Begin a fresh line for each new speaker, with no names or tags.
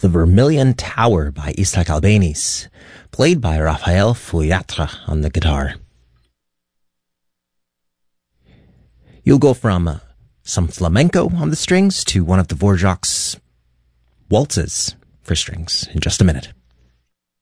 The Vermilion Tower by Isaac Albéniz, played by Raphael Fouillatre on the guitar. You'll go from some flamenco on the strings to one of the Dvorak's waltzes for strings in just a minute.